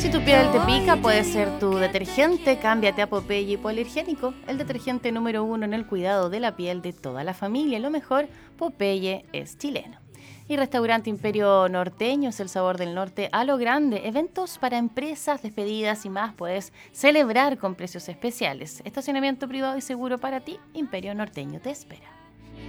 Si tu piel te pica, puede ser tu detergente. Cámbiate a Popeye Hipoalergénico, el detergente número 1 en el cuidado de la piel de toda la familia. Lo mejor, Popeye es chileno. Y Restaurante Imperio Norteño es el sabor del norte a lo grande. Eventos para empresas, despedidas y más. Puedes celebrar con precios especiales. Estacionamiento privado y seguro para ti. Imperio Norteño te espera.